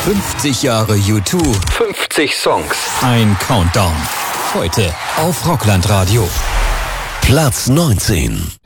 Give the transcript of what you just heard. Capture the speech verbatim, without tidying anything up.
fünfzig Jahre U zwei. fünfzig Songs. Ein Countdown. Heute auf Rockland Radio. Platz neunzehn.